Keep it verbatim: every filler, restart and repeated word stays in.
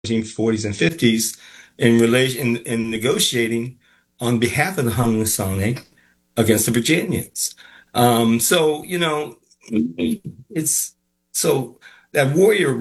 forties and fifties in relation in, in negotiating on behalf of the Haudenosaunee against the Virginians. Um, so, you know, it's so that warrior